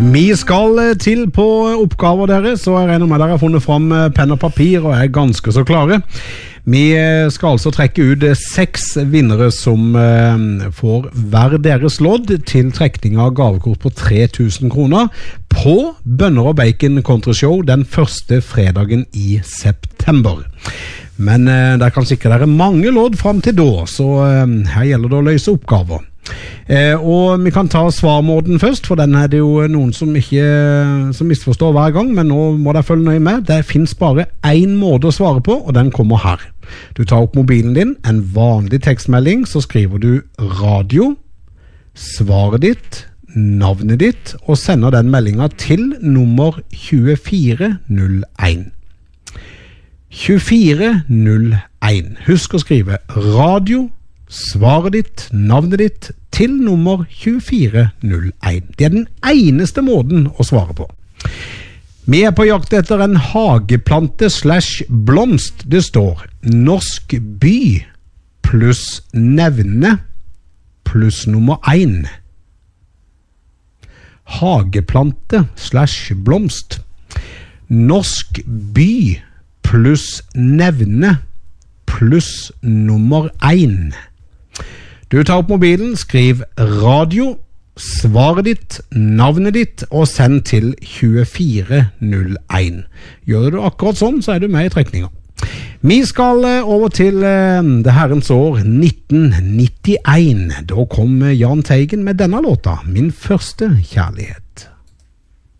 Vi skal til på oppgaver dere, så jeg regner med dere har funnet frem penn og papir og er ganske så klare. Vi skal altså trekke ut 6 vinnere som får hver deres lodd til trekning av gavekort på 3000 kroner på Bønner og Bacon Country Show den første fredagen i september. Men der kan sikre dere mange lodd frem til da, så her gjelder det å løse oppgaver. Og vi kan ta svarmåten først, for den er det jo noen som misforstår hver gang, men nå må dere følge nøye med. Det finnes bare en måte å svare på, og den kommer her. Du tar opp mobilen din, en vanlig tekstmelding, så skriver du radio, svaret ditt, navnet ditt, og sender den meldingen til nummer 2401. 2401. Husk å skrive radio, svaret ditt, navnet ditt til nummer 2401. Det er den eneste måten å svare på. Vi er på jakt etter en hageplante / blomst. Det står norsk by pluss nevne pluss nummer 1. Hageplante / blomst. Norsk by pluss nevne pluss nummer 1. Du tar opp mobilen, skriv radio, svaret ditt, navnet ditt, og send til 2401. Gjør du akkurat sånn, så er du med i trekningen. Vi skal over til det herrens år 1991. Da kom Jahn Teigen med denne låta, Min første kjærlighet.